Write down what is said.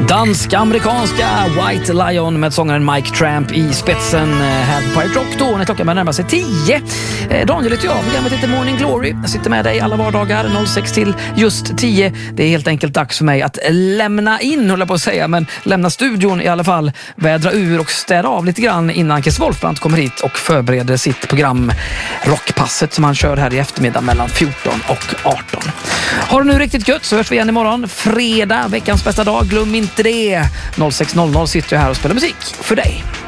Dansk-amerikanska White Lion med sångaren Mike Tramp i spetsen här på Pirate Rock då när klockan börjar närma sig 10. Daniel heter jag, programmet heter Morning Glory. Jag sitter med dig alla vardagar 06 till just 10. Det är helt enkelt dags för mig att lämna in, håller jag på att säga, men lämna studion i alla fall, vädra ur och städa av lite grann innan Chris Wolfbrandt kommer hit och förbereder sitt program Rockpasset som han kör här i eftermiddag mellan 14 och 18. Har du nu riktigt gött så hörs vi igen imorgon, fredag, veckans bästa dag. Glöm inte det. 06.00 sitter jag här och spelar musik för dig.